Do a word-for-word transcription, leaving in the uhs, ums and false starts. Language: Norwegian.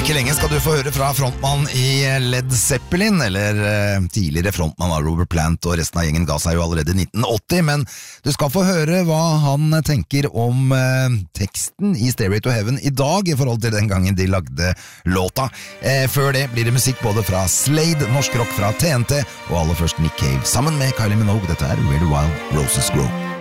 Ikke lenge skal du få høre fra frontmann i Led Zeppelin, eller eh, tidligere frontmann av Robert Plant, og resten av gjengen ga seg jo allerede i nitten åtti, men du skal få høre hva han tenker om eh, teksten i Stairway to Heaven i dag, i forhold til den gangen de lagde låta. Eh, før det blir det musikk både fra Slade, norsk rock fra T N T, og aller først Nick Cave, sammen med Kylie Minogue. Dette er Where the Wild Roses Grow.